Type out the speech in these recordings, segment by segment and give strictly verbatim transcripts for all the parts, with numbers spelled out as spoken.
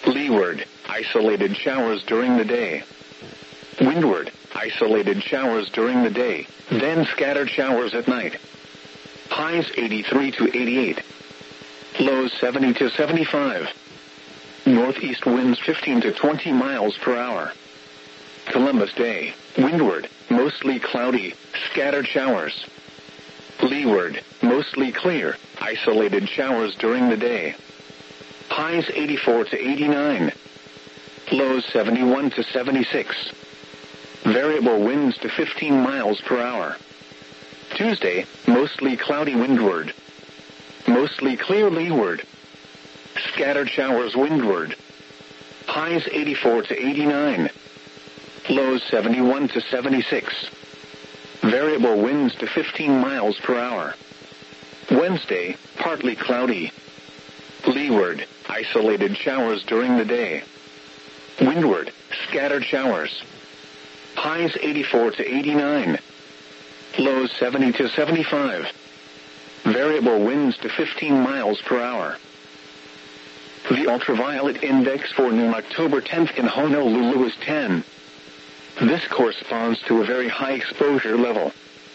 Leeward, isolated showers during the day. Windward, isolated showers during the day, then scattered showers at night. Highs eighty-three to eighty-eight. Lows seventy to seventy-five. Northeast winds fifteen to twenty miles per hour. Columbus Day, windward, mostly cloudy, scattered showers. Leeward, mostly clear, isolated showers during the day. Highs eighty-four to eighty-nine. Lows seventy-one to seventy-six. Variable winds to fifteen miles per hour. Tuesday, mostly cloudy windward. Mostly clear leeward. Scattered showers windward. Highs eighty-four to eighty-nine. Lows seventy-one to seventy-six. Variable winds to fifteen miles per hour. Wednesday, partly cloudy. Leeward, isolated showers during the day. Windward, scattered showers. Highs eighty-four to eighty-nine. Lows seventy to seventy-five. Variable winds to fifteen miles per hour. The ultraviolet index for noon October tenth in Honolulu is ten. This corresponds to a very high exposure level.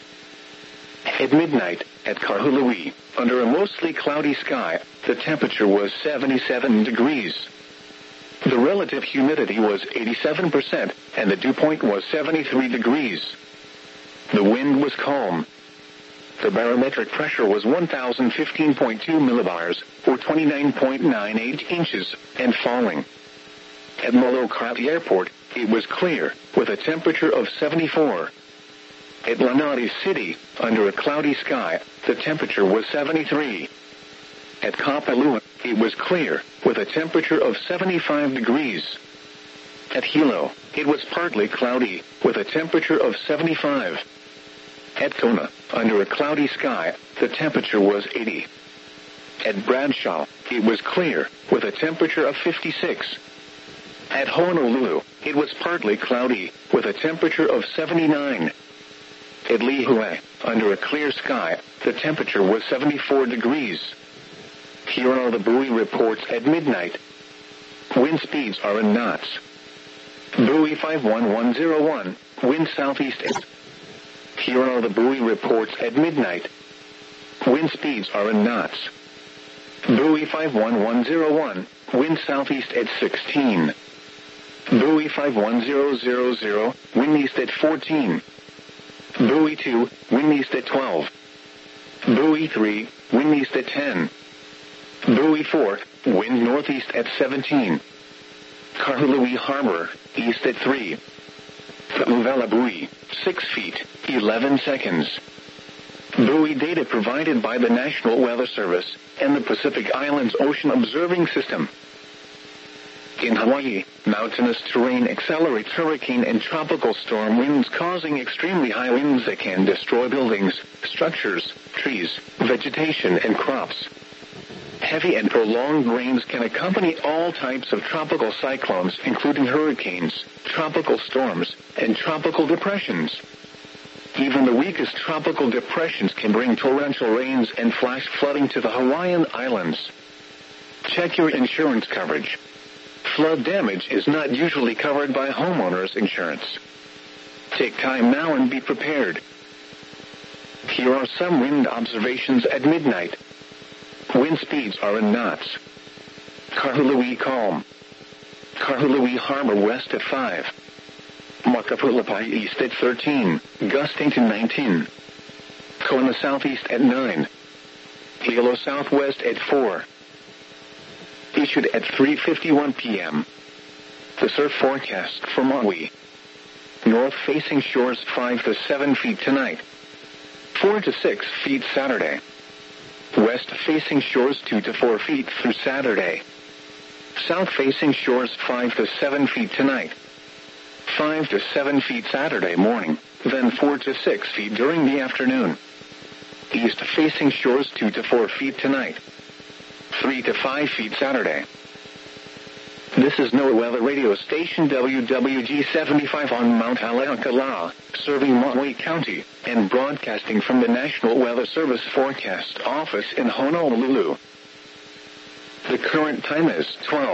At midnight, at Kahului, under a mostly cloudy sky, the temperature was seventy-seven degrees. The relative humidity was eighty-seven percent, and the dew point was seventy-three degrees. The wind was calm. The barometric pressure was one thousand fifteen point two millibars, or twenty-nine point nine eight inches, and falling. At Molokai Airport, it was clear, with a temperature of seventy-four. At Lanai City, under a cloudy sky, the temperature was seventy-three. At Kapalua, it was clear, with a temperature of seventy-five degrees. At Hilo, it was partly cloudy, with a temperature of seventy-five. At Kona, under a cloudy sky, the temperature was eighty. At Bradshaw, it was clear, with a temperature of fifty-six. At Honolulu, it was partly cloudy, with a temperature of seventy-nine. At Lihue, under a clear sky, the temperature was seventy-four degrees. Here are the buoy reports at midnight. Wind speeds are in knots. Buoy five one one zero one, wind southeast. Here are the buoy reports at midnight. Wind speeds are in knots. Buoy five one one zero one, wind southeast at sixteen. Buoy five one zero zero zero, wind east at fourteen. Buoy two, wind east at twelve. Buoy three, wind east at ten. Buoy four, wind northeast at seventeen. Kahului Harbor, east at three. Ka'uvela buoy, six feet, eleven seconds. Buoy data provided by the National Weather Service and the Pacific Islands Ocean Observing System. In Hawaii, mountainous terrain accelerates hurricane and tropical storm winds, causing extremely high winds that can destroy buildings, structures, trees, vegetation, and crops. Heavy and prolonged rains can accompany all types of tropical cyclones, including hurricanes, tropical storms, and tropical depressions. Even the weakest tropical depressions can bring torrential rains and flash flooding to the Hawaiian Islands. Check your insurance coverage. Flood damage is not usually covered by homeowners insurance. Take time now and be prepared. Here are some wind observations at midnight. Wind speeds are in knots. Kahului calm. Kahului Harbor west at five. Makapulapai east at thirteen, gusting to nineteen. Kona southeast at nine. Hilo southwest at four. Issued at three fifty-one p.m. The surf forecast for Maui. North-facing shores five to seven feet tonight. four to six feet Saturday. West-facing shores two to four feet through Saturday. South-facing shores five to seven feet tonight. five to seven feet Saturday morning, then four to six feet during the afternoon. East-facing shores two to four feet tonight. three to five feet Saturday. This is NOAA Weather Radio Station W W G seventy-five on Mount Haleakala, serving Maui County, and broadcasting from the National Weather Service Forecast Office in Honolulu. The current time is twelve.